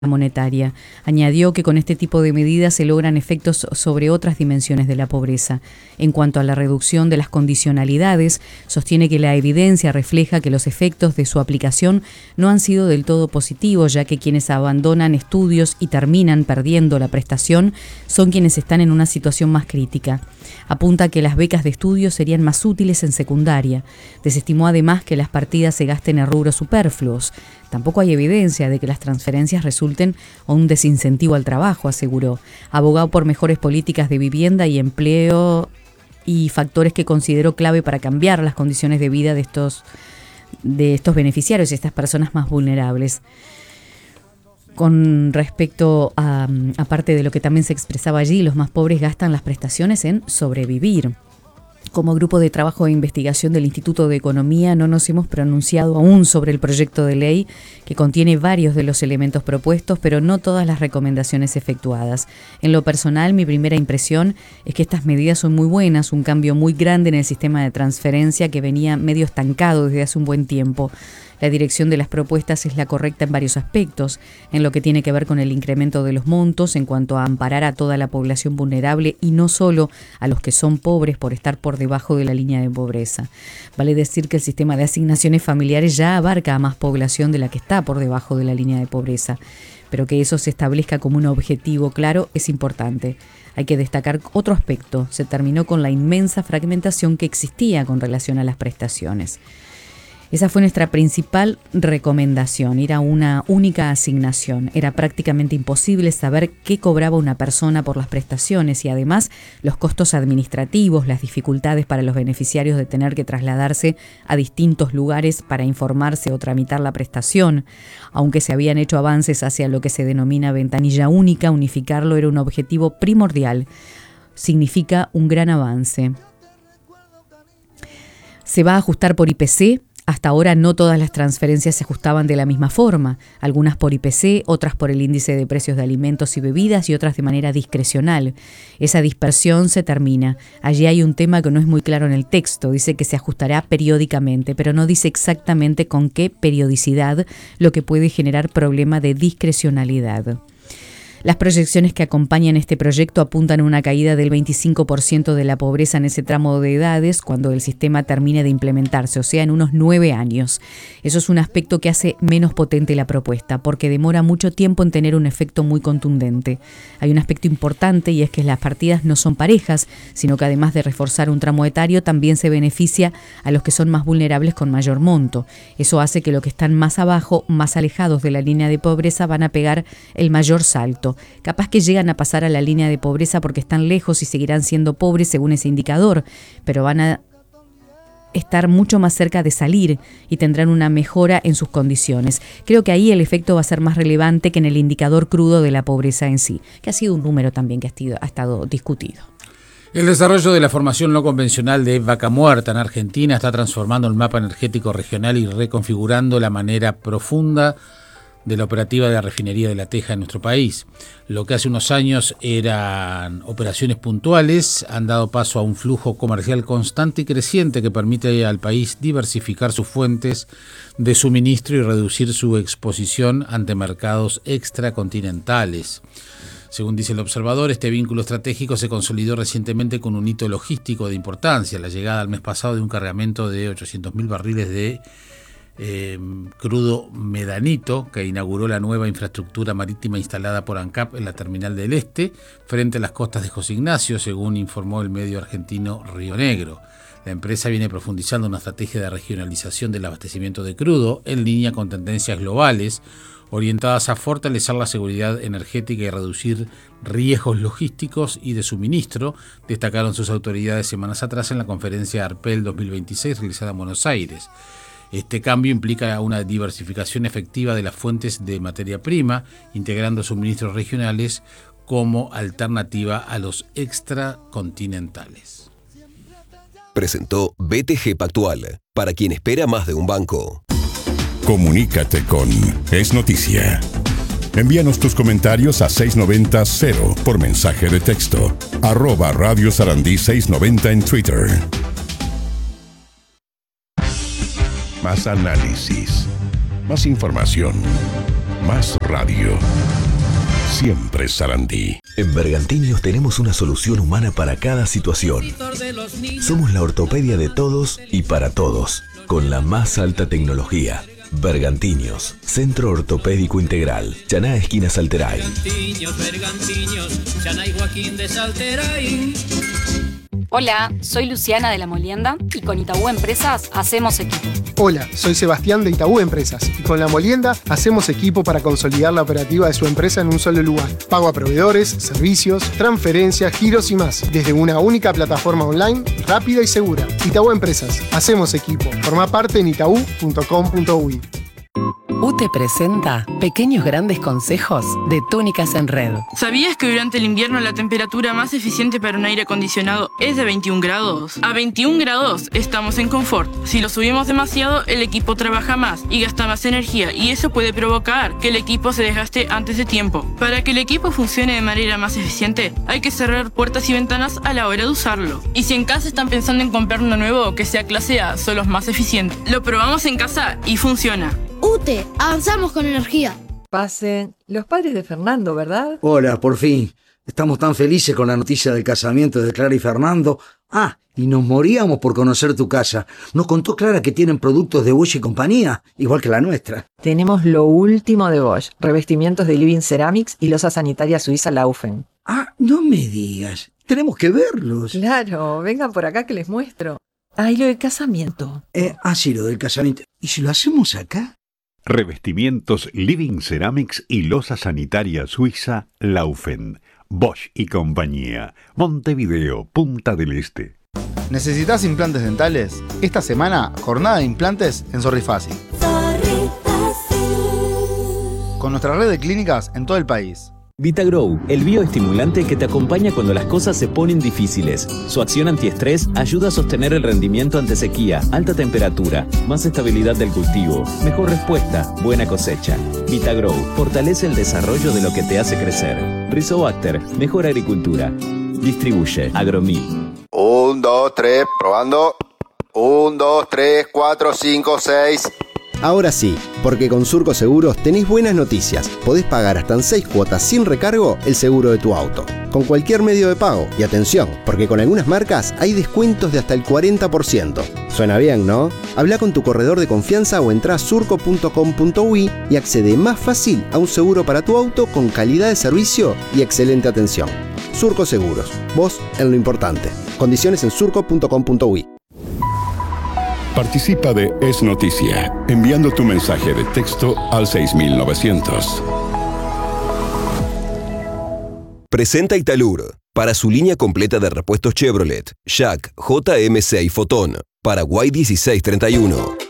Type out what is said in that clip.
monetaria. Añadió que con este tipo de medidas se logran efectos sobre otras dimensiones de la pobreza. En cuanto a la reducción de las condicionalidades, sostiene que la evidencia refleja que los efectos de su aplicación no han sido del todo positivos, ya que quienes abandonan estudios y terminan perdiendo la prestación son quienes están en una situación más crítica. Apunta que las becas de estudio serían más útiles en secundaria. Desestimó además que las partidas se gasten en rubros superfluos. Tampoco hay evidencia de que las transferencias resulten un desincentivo al trabajo, aseguró. Abogó por mejores políticas de vivienda y empleo y factores que consideró clave para cambiar las condiciones de vida de estos beneficiarios y estas personas más vulnerables. Con respecto a, aparte de lo que también se expresaba allí, los más pobres gastan las prestaciones en sobrevivir. Como grupo de trabajo de investigación del Instituto de Economía no nos hemos pronunciado aún sobre el proyecto de ley que contiene varios de los elementos propuestos, pero no todas las recomendaciones efectuadas. En lo personal, mi primera impresión es que estas medidas son muy buenas, un cambio muy grande en el sistema de transferencia que venía medio estancado desde hace un buen tiempo. La dirección de las propuestas es la correcta en varios aspectos, en lo que tiene que ver con el incremento de los montos en cuanto a amparar a toda la población vulnerable y no solo a los que son pobres por estar por debajo de la línea de pobreza. Vale decir que el sistema de asignaciones familiares ya abarca a más población de la que está por debajo de la línea de pobreza, pero que eso se establezca como un objetivo claro es importante. Hay que destacar otro aspecto: se terminó con la inmensa fragmentación que existía con relación a las prestaciones. Esa fue nuestra principal recomendación, ir a una única asignación. Era prácticamente imposible saber qué cobraba una persona por las prestaciones y además los costos administrativos, las dificultades para los beneficiarios de tener que trasladarse a distintos lugares para informarse o tramitar la prestación. Aunque se habían hecho avances hacia lo que se denomina ventanilla única, unificarlo era un objetivo primordial. Significa un gran avance. Se va a ajustar por IPC. Hasta ahora no todas las transferencias se ajustaban de la misma forma, algunas por IPC, otras por el índice de precios de alimentos y bebidas y otras de manera discrecional. Esa dispersión se termina. Allí hay un tema que no es muy claro en el texto, dice que se ajustará periódicamente, pero no dice exactamente con qué periodicidad, lo que puede generar problema de discrecionalidad. Las proyecciones que acompañan este proyecto apuntan a una caída del 25% de la pobreza en ese tramo de edades cuando el sistema termine de implementarse, o sea, en unos 9 años. Eso es un aspecto que hace menos potente la propuesta, porque demora mucho tiempo en tener un efecto muy contundente. Hay un aspecto importante y es que las partidas no son parejas, sino que además de reforzar un tramo etario, también se beneficia a los que son más vulnerables con mayor monto. Eso hace que los que están más abajo, más alejados de la línea de pobreza, van a pegar el mayor salto. Capaz que llegan a pasar a la línea de pobreza porque están lejos y seguirán siendo pobres según ese indicador, pero van a estar mucho más cerca de salir y tendrán una mejora en sus condiciones. Creo que ahí el efecto va a ser más relevante que en el indicador crudo de la pobreza en sí, que ha sido un número también que ha estado discutido. El desarrollo de la formación no convencional de Vaca Muerta en Argentina está transformando el mapa energético regional y reconfigurando la manera profunda de la operativa de la refinería de La Teja en nuestro país. Lo que hace unos años eran operaciones puntuales han dado paso a un flujo comercial constante y creciente que permite al país diversificar sus fuentes de suministro y reducir su exposición ante mercados extracontinentales. Según dice el observador, este vínculo estratégico se consolidó recientemente con un hito logístico de importancia, la llegada al mes pasado de un cargamento de 800.000 barriles de crudo medanito que inauguró la nueva infraestructura marítima instalada por ANCAP en la terminal del Este frente a las costas de José Ignacio, según informó el medio argentino Río Negro. La empresa viene profundizando una estrategia de regionalización del abastecimiento de crudo en línea con tendencias globales orientadas a fortalecer la seguridad energética y reducir riesgos logísticos y de suministro, destacaron sus autoridades semanas atrás en la conferencia ARPEL 2026 realizada en Buenos Aires. Este cambio implica una diversificación efectiva de las fuentes de materia prima, integrando suministros regionales como alternativa a los extracontinentales. Presentó BTG Pactual, para quien espera más de un banco. Comunícate con Es Noticia. Envíanos tus comentarios a 690 por mensaje de texto, @Radio Sarandí 690 en Twitter. Más análisis, más información, Más radio. Siempre Sarandí. En Bergantinios tenemos una solución humana para cada situación. Somos la ortopedia de todos y para todos, con la más alta tecnología. Bergantinios, Centro Ortopédico Integral, Chaná, esquina Salteray. Bergantinios, Chaná y Joaquín de Salteray. Hola, soy Luciana de La Molienda y con Itaú Empresas hacemos equipo. Hola, soy Sebastián de Itaú Empresas y con La Molienda hacemos equipo para consolidar la operativa de su empresa en un solo lugar. Pago a proveedores, servicios, transferencias, giros y más, desde una única plataforma online, rápida y segura. Itaú Empresas, hacemos equipo. Forma parte en itaú.com.uy. UTE presenta Pequeños Grandes Consejos de Túnicas en Red. ¿Sabías que durante el invierno la temperatura más eficiente para un aire acondicionado es de 21 grados? A 21 grados estamos en confort. Si lo subimos demasiado, el equipo trabaja más y gasta más energía y eso puede provocar que el equipo se desgaste antes de tiempo. Para que el equipo funcione de manera más eficiente, hay que cerrar puertas y ventanas a la hora de usarlo. Y si en casa están pensando en comprar uno nuevo que sea clase A, son los más eficientes. Lo probamos en casa y funciona. UTE, avanzamos con energía. Pasen, los padres de Fernando, ¿verdad? Hola, por fin. Estamos tan felices con la noticia del casamiento de Clara y Fernando. Ah, y nos moríamos por conocer tu casa. Nos contó Clara que tienen productos de Bosch y compañía, igual que la nuestra. Tenemos lo último de Bosch, revestimientos de Living Ceramics y losa sanitaria suiza Laufen. Ah, no me digas. Tenemos que verlos. Claro, vengan por acá que les muestro. Ah, y lo del casamiento. Sí, lo del casamiento. ¿Y si lo hacemos acá? Revestimientos Living Ceramics y losa sanitaria suiza Laufen. Bosch y compañía. Montevideo, Punta del Este. ¿Necesitas implantes dentales? Esta semana, jornada de implantes en Sorrifácil. Con nuestra red de clínicas en todo el país. VitaGrow, el bioestimulante que te acompaña cuando las cosas se ponen difíciles. Su acción antiestrés ayuda a sostener el rendimiento ante sequía, alta temperatura, más estabilidad del cultivo, mejor respuesta, buena cosecha. VitaGrow fortalece el desarrollo de lo que te hace crecer. Rizobacter, mejor agricultura. Distribuye Agromil. 1, 2, 3, probando. 1, 2, 3, 4, 5, 6... Ahora sí, porque con Surco Seguros tenés buenas noticias. Podés pagar hasta en 6 cuotas sin recargo el seguro de tu auto, con cualquier medio de pago. Y atención, porque con algunas marcas hay descuentos de hasta el 40%. Suena bien, ¿no? Habla con tu corredor de confianza o entrá a surco.com.uy y accede más fácil a un seguro para tu auto con calidad de servicio y excelente atención. Surco Seguros, vos en lo importante. Condiciones en surco.com.uy. Participa de Es Noticia, enviando tu mensaje de texto al 6900. Presenta Italur, para su línea completa de repuestos Chevrolet, Jack, JMC y Fotón, Paraguay 1631.